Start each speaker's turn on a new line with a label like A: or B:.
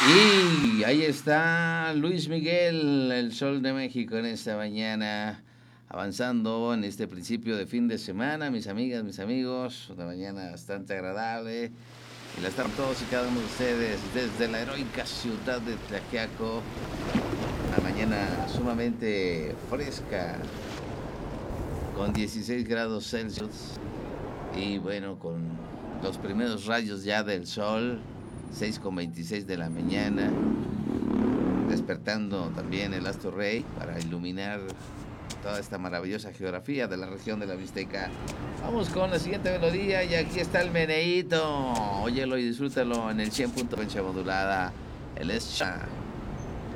A: Y ahí está Luis Miguel, el Sol de México en esta mañana, avanzando en este principio de fin de semana, mis amigas, mis amigos, una mañana bastante agradable. Y la están todos y cada uno de ustedes desde la heroica ciudad de Tlaxiaco, una mañana sumamente fresca, con 16 grados Celsius y bueno, con los primeros rayos ya del sol, 6:26 de la mañana, despertando también el astro rey para iluminar toda esta maravillosa geografía de la región de la Mixteca. Vamos con la siguiente melodía y aquí está el meneíto. Óyelo y disfrútalo en el 100.8 modulada. El es